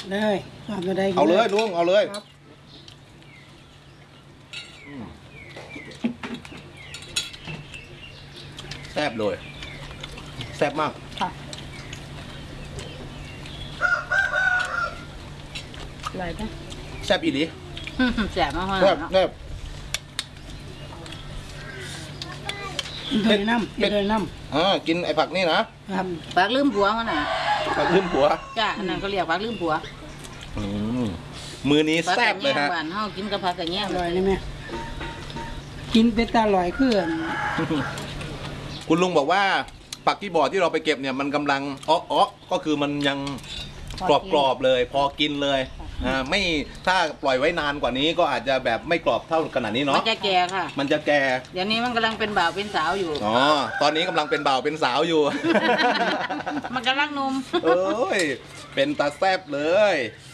เลยเอาไปได้เอาเลยลุงเอาเลยครับแซ่บเลยแซ่บมากค่ะอะไรจ้ะแซ่บอีหลีแสบมากแซ่บเนาะแซ่บเดินน้ำเดินน้กินไอ้ผักนี่นะำครับปากลืมผัวมันน่ะผักลืมผัวจ้าอันนั้นก็เรียกปากลืมผัวมือนี้ปากแซ่บกะเลยแง่ฮะบ้านเฮากินกับผักกะแง่อร่อยเลยไหมกินเป็นตาอร่อยขึ้นคุณลุงบอกว่าผักที่บ่อที่เราไปเก็บเนี่ยมันกำลังอ้อก็คือมันยังกรอบๆเลย พอกินเลยไม่ถ้าปล่อยไว้นานกว่านี้ก็อาจจะแบบไม่กรอบเท่าขนาดนี้มันเนาะจะแก่ค่ะมันจะแก่เดี๋ยวนี้มันกำลังเป็นบ่าวเป็นสาวอยู่อ๋อตอนนี้กำลังเป็นบ่าวเป็นสาวอยู่มันกำลังหนุ่มเอ้ยเป็นตาแซบเลย